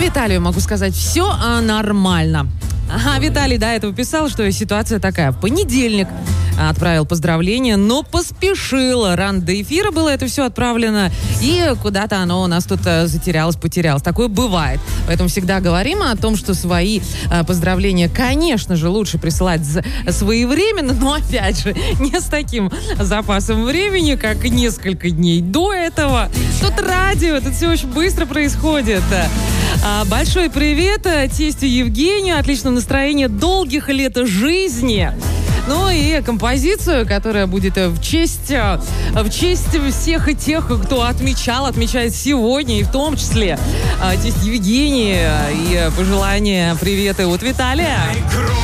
Виталию могу сказать, все нормально. Ага, Виталий до этого писал, что ситуация такая. В понедельник отправил поздравления, но поспешил. Рано до эфира было это все отправлено, и куда-то оно у нас тут затерялось, потерялось. Такое бывает. Поэтому всегда говорим о том, что свои поздравления, конечно же, лучше присылать своевременно, но, опять же, не с таким запасом времени, как несколько дней до этого. Тут радио, тут все очень быстро происходит. Большой привет тестю Евгению, отличного настроения, долгих лет жизни. Ну и композицию, которая будет в честь всех и тех, кто отмечает сегодня, и в том числе тесть Евгении, и пожелания, приветы от Виталия.